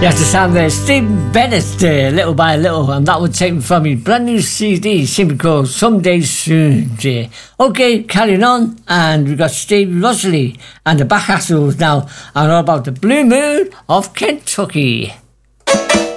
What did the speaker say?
That's the sound there. Steve Bennett there, Little by Little, and that was taken from his brand new CD, simply called Someday Soon. Yeah. Okay, carrying on, and we've got Steve Rosley and the Back Hassles now, and all about the Blue Moon of Kentucky.